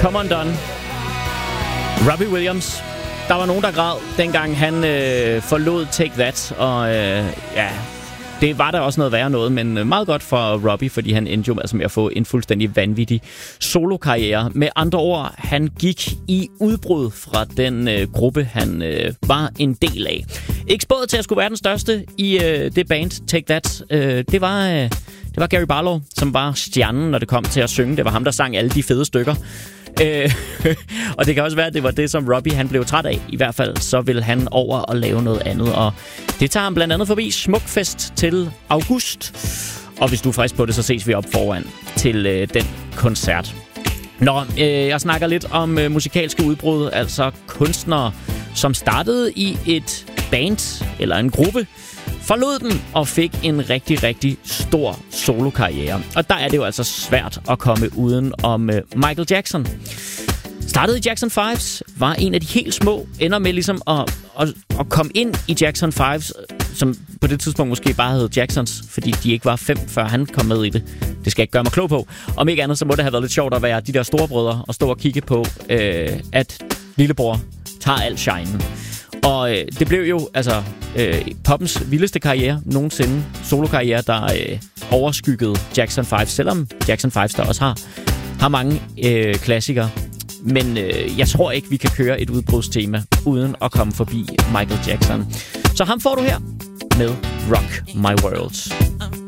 Come Undone. Robbie Williams. Der var nogen, der græd, dengang han forlod Take That. Og ja, det var der også noget værre noget, men meget godt for Robbie, fordi han endte jo altså med at få en fuldstændig vanvittig solokarriere. Med andre ord, han gik i udbrud fra den gruppe, han var en del af. Ikke spået til at skulle være den største i det band, Take That. Det var Gary Barlow, som var stjernen, når det kom til at synge. Det var ham, der sang alle de fede stykker. Og det kan også være, at det var det, som Robbie han blev træt af. I hvert fald så vil han over og lave noget andet. Og det tager ham blandt andet forbi Smukfest til august. Og hvis du er frisk på det, så ses vi op foran til den koncert. Jeg snakker lidt om musikalske udbrud. Altså kunstnere, som startede i et band eller en gruppe, forlod den og fik en rigtig, rigtig stor solokarriere. Og der er det jo altså svært at komme uden om Michael Jackson. Startede i Jackson 5's, var en af de helt små, ender med ligesom at komme ind i Jackson 5's, som på det tidspunkt måske bare hed Jacksons, fordi de ikke var 5, før han kom med i det. Det skal jeg ikke gøre mig klog på. Om ikke andet, så må det have været lidt sjovt at være de der storebrødre og stå og kigge på, at lillebror tager al shinen. Og det blev jo altså poppens vildeste karriere nogensinde. Solokarriere, der overskyggede Jackson 5, selvom Jackson 5 der også har mange klassikere. Men jeg tror ikke, vi kan køre et udbrudstema uden at komme forbi Michael Jackson. Så ham får du her med Rock My World.